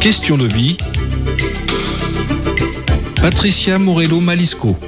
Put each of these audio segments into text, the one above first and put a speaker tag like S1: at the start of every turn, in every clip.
S1: Question de vie. Patricia Morello-Malisco.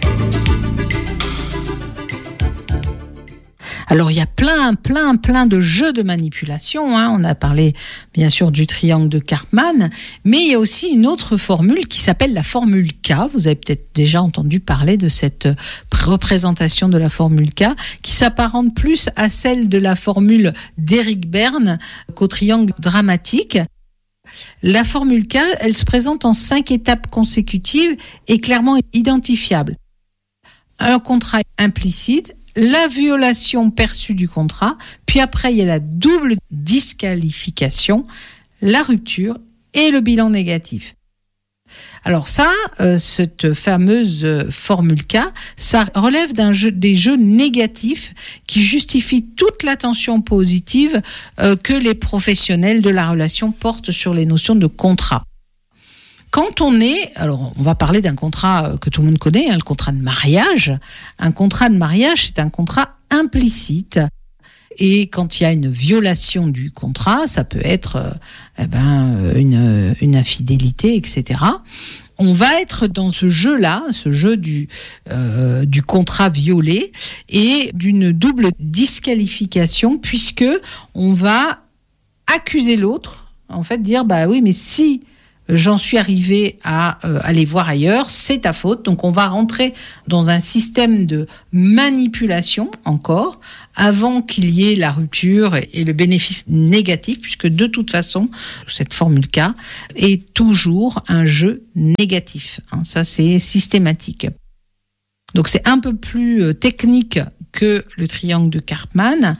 S2: Alors, il y a plein de jeux de manipulation. On a parlé, bien sûr, du triangle de Karpman, mais il y a aussi une autre formule qui s'appelle la formule K. Vous avez peut-être déjà entendu parler de cette représentation de la formule K, qui s'apparente plus à celle de la formule d'Eric Berne qu'au triangle dramatique. La formule K, elle se présente en 5 étapes consécutives et clairement identifiables. Un contrat implicite, la violation perçue du contrat, puis après il y a la double disqualification, la rupture et le bilan négatif. Alors ça, cette fameuse formule K, ça relève des jeux négatifs qui justifient toute l'attention positive que les professionnels de la relation portent sur les notions de contrat. Quand on va parler d'un contrat que tout le monde connaît, le contrat de mariage. Un contrat de mariage, c'est un contrat implicite. Et quand il y a une violation du contrat, ça peut être une infidélité, etc. On va être dans ce jeu-là, ce jeu du contrat violé et d'une double disqualification, puisque on va accuser l'autre, en fait, dire oui, mais si j'en suis arrivé à aller voir ailleurs, c'est ta faute. Donc on va rentrer dans un système de manipulation encore, avant qu'il y ait la rupture et le bénéfice négatif, puisque de toute façon, cette formule K est toujours un jeu négatif. Ça, c'est systématique. Donc c'est un peu plus technique que le triangle de Karpman.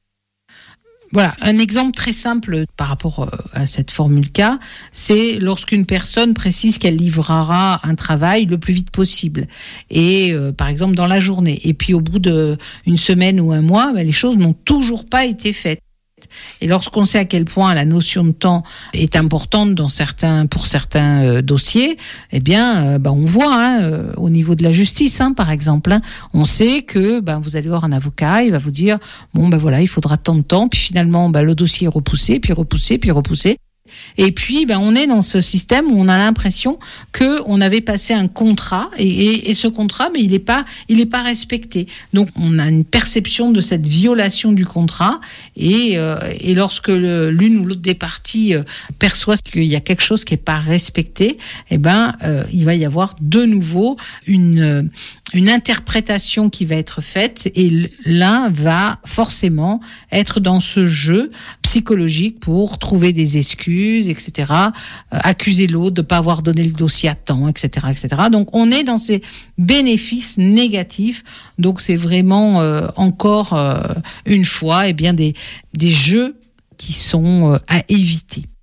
S2: Voilà, un exemple très simple par rapport à cette formule K, c'est lorsqu'une personne précise qu'elle livrera un travail le plus vite possible, et par exemple dans la journée, et puis au bout d'une semaine ou un mois, les choses n'ont toujours pas été faites. Et lorsqu'on sait à quel point la notion de temps est importante pour certains dossiers, on voit au niveau de la justice, par exemple, on sait que vous allez voir un avocat, il va vous dire il faudra tant de temps, puis finalement le dossier est repoussé, puis repoussé. Et puis, on est dans ce système où on a l'impression que on avait passé un contrat et ce contrat, mais il est pas respecté. Donc, on a une perception de cette violation du contrat et lorsque l'une ou l'autre des parties perçoit qu'il y a quelque chose qui est pas respecté, il va y avoir de nouveau une interprétation qui va être faite et l'un va forcément être dans ce jeu psychologique pour trouver des excuses, etc., accuser l'autre de ne pas avoir donné le dossier à temps, etc., etc. Donc, on est dans ces bénéfices négatifs. Donc, c'est vraiment encore une fois des jeux qui sont à éviter.